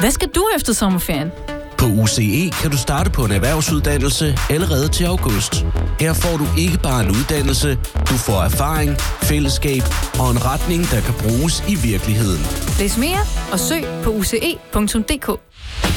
Hvad skal du efter sommerferien? På UCE kan du starte på en erhvervsuddannelse allerede til august. Her får du ikke bare en uddannelse, du får erfaring, fællesskab og en retning, der kan bruges i virkeligheden. Læs mere og søg på uce.dk.